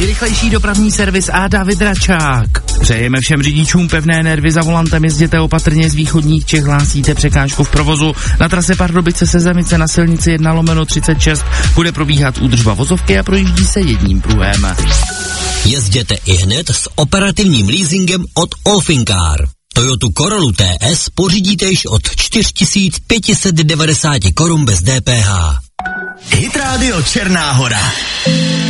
nejrychlejší dopravní servis a David Račák. Přejeme všem řidičům pevné nervy za volantem, jezděte opatrně, z východních Čech hlásíte překážku v provozu. Na trase Pardubice-Sezemice na silnici 1/36 bude probíhat údržba vozovky a projíždí se jedním pruhem. Jezděte ihned s operativním leasingem od Olfinkar. Toyotu Corollu TS pořídíte již od 4590 korun bez DPH. Hit Radio Černá Hora.